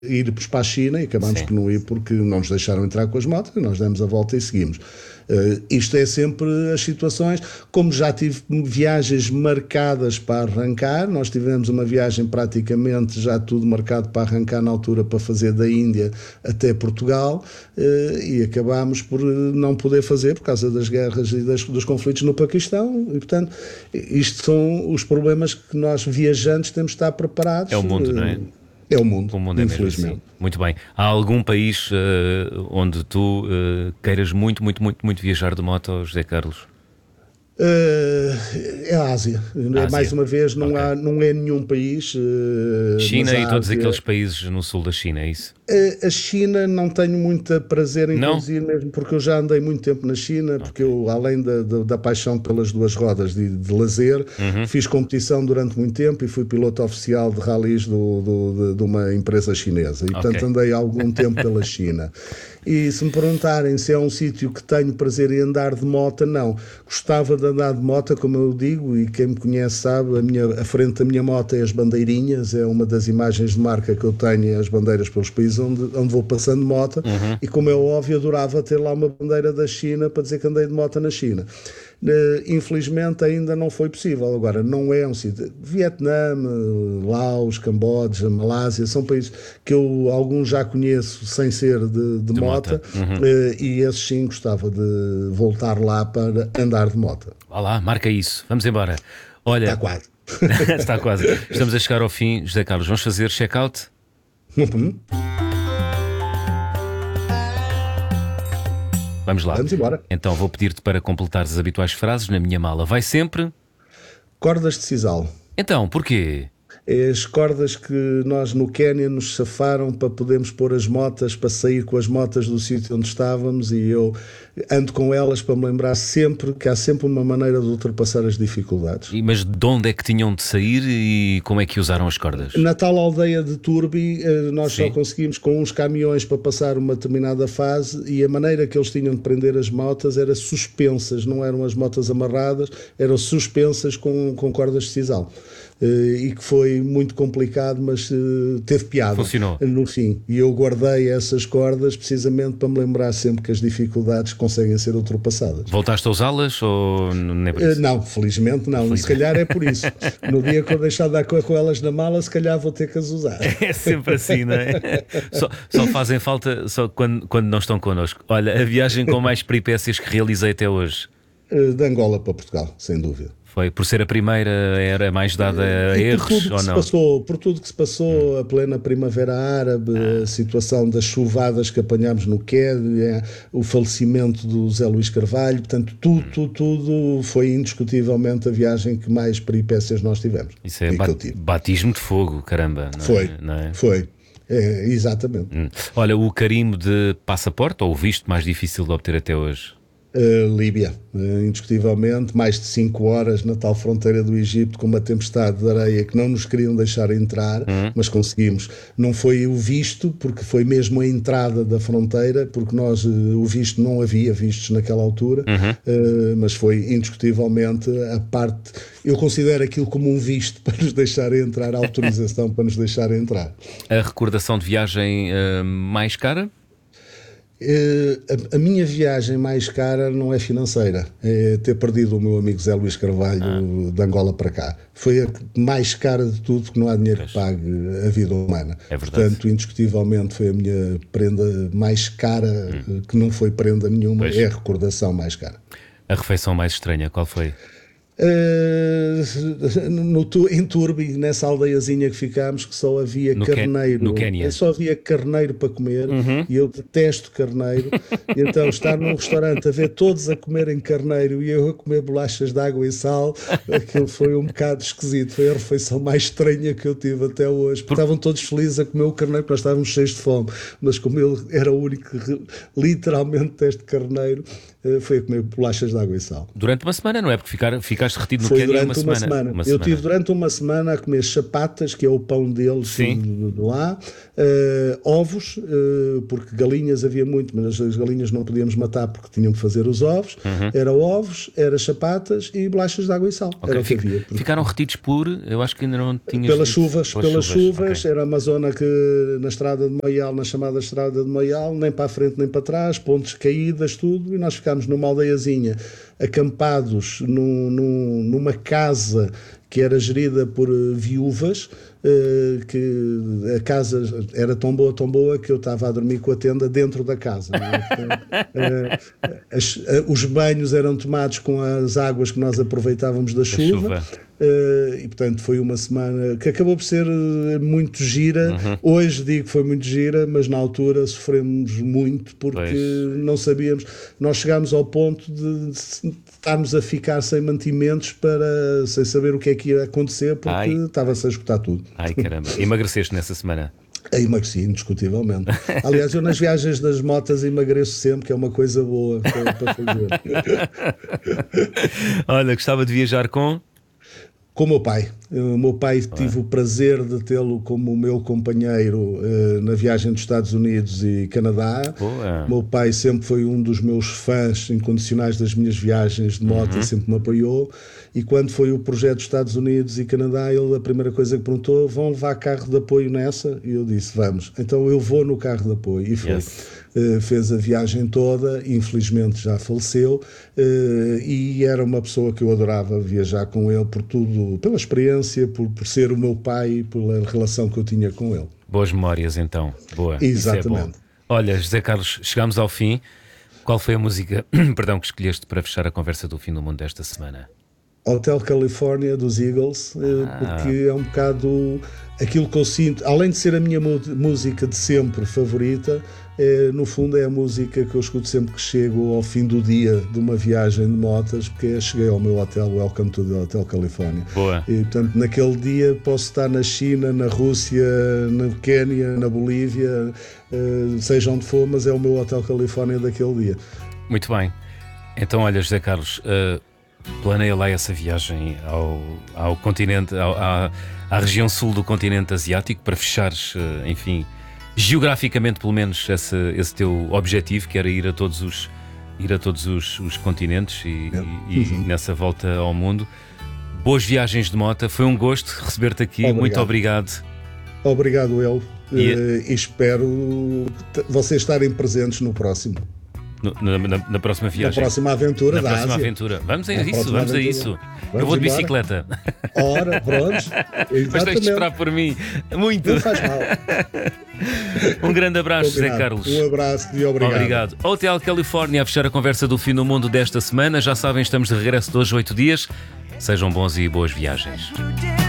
ir para a China e acabámos Sim. por não ir porque não nos deixaram entrar com as motas, nós demos a volta e seguimos. Isto é sempre as situações, como já tive viagens marcadas para arrancar, nós tivemos uma viagem praticamente já tudo marcado para arrancar na altura para fazer da Índia até Portugal, e acabámos por não poder fazer por causa das guerras e dos conflitos no Paquistão, e portanto isto são os problemas que nós viajantes temos de estar preparados. É o mundo, não é? É o mundo, O mundo é mesmo infelizmente. assim. Muito bem. Há algum país onde tu queiras muito, muito, muito, muito viajar de moto, José Carlos? É a Ásia. Mais Ásia. uma vez, Ok. não é nenhum país. China Mas e a todos Ásia, aqueles países no sul da China, é isso? a China não tenho muito prazer em Não? conduzir, mesmo porque eu já andei muito tempo na China, porque eu, além da paixão pelas duas rodas de lazer, Uhum. fiz competição durante muito tempo e fui piloto oficial de ralis de uma empresa chinesa. E, portanto, Ok. andei algum tempo pela China. E se me perguntarem se é um sítio que tenho prazer em andar de moto, não. Gostava de andar de moto, como eu digo, e quem me conhece sabe, a frente da minha moto é as bandeirinhas, é uma das imagens de marca que eu tenho, as bandeiras pelos países onde vou passando de moto, e como é óbvio, adorava ter lá uma bandeira da China para dizer que andei de moto na China. Infelizmente ainda não foi possível. Agora, não é um sítio. Vietnã, Laos, Camboja, Malásia, são países que eu alguns já conheço sem ser de De moto, moto. Uhum. e esses sim gostava de voltar lá para andar de moto. Vá lá, marca isso. Vamos embora. Está Olha, quase. está quase. Estamos a chegar ao fim, José Carlos. Vamos fazer check-out? Vamos lá. Vamos embora. Então vou pedir-te para completares as habituais frases na minha mala. Vai sempre? Cordas de sisal. Então, porquê? É as cordas que nós no Quénia nos safaram para podermos pôr as motas, para sair com as motas do sítio onde estávamos, e eu ando com elas para me lembrar sempre que há sempre uma maneira de ultrapassar as dificuldades. Mas de onde é que tinham de sair e como é que usaram as cordas? Na tal aldeia de Turbi, nós Sim. só conseguimos com uns caminhões para passar uma determinada fase, e a maneira que eles tinham de prender as motas era suspensas, não eram as motas amarradas, eram suspensas com cordas de sisal. E que foi muito complicado, mas teve piada. Funcionou. No fim. E eu guardei essas cordas precisamente para me lembrar sempre que as dificuldades conseguem ser ultrapassadas. Voltaste a usá-las ou nem é por isso? Não, felizmente não. E se calhar é por isso. No dia que eu deixar de dar com elas na mala, se calhar vou ter que as usar. É sempre assim, não é? Só fazem falta só quando não estão connosco. Olha, a viagem com mais peripécias que realizei até hoje De Angola para Portugal, sem dúvida. foi por ser a primeira, era mais dada a erros ou não? Por tudo que se passou, a plena primavera árabe, a situação das chuvadas que apanhámos no Quénia, o falecimento do Zé Luís Carvalho, portanto, tudo foi indiscutivelmente a viagem que mais peripécias nós tivemos. Isso é E que eu tive. batismo de fogo, caramba. Não Foi, é? Não é? foi. Exatamente. Olha, o carimbo de passaporte ou o visto mais difícil de obter até hoje? Líbia, indiscutivelmente, mais de 5 horas na tal fronteira do Egito, com uma tempestade de areia que não nos queriam deixar entrar, mas conseguimos. Não foi o visto, porque foi mesmo a entrada da fronteira, porque nós, o visto, não havia vistos naquela altura, mas foi indiscutivelmente a parte. Eu considero aquilo como um visto para nos deixar entrar, a autorização para nos deixar entrar. A recordação de viagem mais cara? A minha viagem mais cara não é financeira, é ter perdido o meu amigo Zé Luís Carvalho de Angola para cá. Foi a mais cara de tudo, porque não há dinheiro que pague a vida humana. É verdade. Portanto, indiscutivelmente foi a minha prenda mais cara, que não foi prenda nenhuma, Pois. é a recordação mais cara. A refeição mais estranha, qual foi? Em Turbi, nessa aldeiazinha que ficámos, que só havia carneiro. No Quénia. Só havia carneiro para comer, e eu detesto carneiro. E então estar num restaurante a ver todos a comerem carneiro e eu a comer bolachas de água e sal, aquilo foi um bocado esquisito. Foi a refeição mais estranha que eu tive até hoje. Porque estavam todos felizes a comer o carneiro, porque nós estávamos cheios de fome, mas como ele era o único que literalmente teste carneiro, foi a comer bolachas de água e sal. Durante uma semana, não é? Porque ficaste Ficaste retido no Foi Quênia durante uma semana. Eu tive durante uma semana a comer chapatas, que é o pão deles de lá, ovos, porque galinhas havia muito, mas as galinhas não podíamos matar porque tinham que fazer os ovos. Era ovos, era chapatas e bolachas de água e sal. Era o que havia. Ficaram retidos eu acho que ainda não tinhas pelas chuvas. Okay. Era uma zona que na estrada de Moial, na chamada estrada de Moial, nem para a frente nem para trás, pontes caídas, tudo, e nós ficámos numa aldeiazinha, acampados numa casa que era gerida por viúvas, que a casa era tão boa que eu estava a dormir com a tenda dentro da casa. Os banhos eram tomados com as águas que nós aproveitávamos da chuva. E portanto foi uma semana que acabou por ser muito gira. Hoje digo que foi muito gira, mas na altura sofremos muito porque não sabíamos. Nós chegámos ao ponto de estarmos a ficar sem mantimentos, sem saber o que é que ia acontecer, porque estava-se a esgotar tudo. Ai caramba, emagreceste nessa semana? Emagreci, indiscutivelmente. Aliás, eu nas viagens das motas emagreço sempre, que é uma coisa boa para fazer. Olha, gostava de viajar com o meu pai. O meu pai tive o prazer de tê-lo como o meu companheiro na viagem dos Estados Unidos e Canadá. O meu pai sempre foi um dos meus fãs incondicionais das minhas viagens de moto, sempre me apoiou. E quando foi o projeto dos Estados Unidos e Canadá, ele, a primeira coisa que perguntou: vão levar carro de apoio nessa? E eu disse: vamos. Então eu vou no carro de apoio. E foi. Fez a viagem toda, infelizmente já faleceu, e era uma pessoa que eu adorava viajar com ele por tudo, pela experiência, por ser o meu pai e pela relação que eu tinha com ele. Boas memórias então, boa. Exatamente. Isso é bom. Olha, José Carlos, chegámos ao fim. Qual foi a música que escolheste para fechar a conversa do Fim do Mundo desta semana? Hotel California dos Eagles, porque é um bocado aquilo que eu sinto, além de ser a minha música de sempre favorita, no fundo é a música que eu escuto sempre que chego ao fim do dia de uma viagem de motas, porque cheguei ao meu hotel, Welcome to the Hotel California. Boa. E portanto naquele dia posso estar na China, na Rússia, no Quênia, na Bolívia, seja onde for, mas é o meu Hotel California daquele dia. Muito bem. Então olha, José Carlos, planeia lá essa viagem ao continente, à região sul do continente asiático, para fechares, enfim, geograficamente pelo menos esse teu objetivo, que era ir a todos os continentes e nessa volta ao mundo. Boas viagens de moto, foi um gosto receber-te aqui. Obrigado. Muito obrigado. Obrigado eu, e espero vocês estarem presentes no próximo. Na próxima viagem. Na próxima aventura. Vamos a isso. Eu vou de bicicleta. Ora, pronto. Mas tens de esperar por mim. Muito. Não faz mal. Um grande abraço, José Carlos. Um abraço e obrigado. Hotel California a fechar a conversa do Fim do Mundo desta semana. Já sabem, estamos de regresso de hoje 8 dias. Sejam bons e boas viagens.